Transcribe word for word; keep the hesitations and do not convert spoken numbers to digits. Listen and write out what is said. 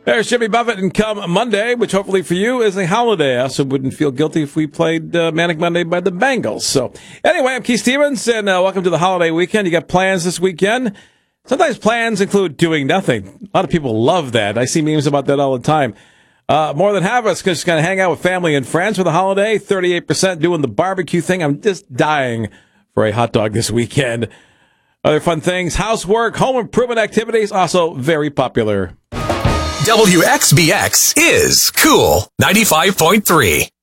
There's Jimmy Buffett, and come Monday, which hopefully for you is a holiday. I also wouldn't feel guilty if we played uh, Manic Monday by the Bangles. So anyway, I'm Keith Stevens, and uh, welcome to the holiday weekend. You got plans this weekend? Sometimes plans include doing nothing. A lot of people love that. I see memes about that all the time. Uh, more than half of us just going to hang out with family and friends for the holiday. thirty-eight percent doing the barbecue thing. I'm just dying for a hot dog this weekend. Other fun things, housework, home improvement activities, also very popular. W X B X is Cool ninety-five point three.